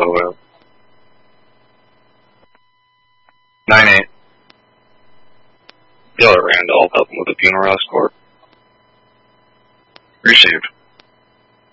will. 9-8. Y'all at Randolph, help him with the funeral escort.